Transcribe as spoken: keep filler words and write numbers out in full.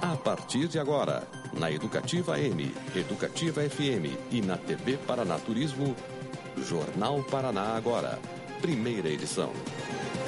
A partir de agora, na Educativa M, Educativa F M e na T V Paraná Turismo, Jornal Paraná Agora, primeira edição.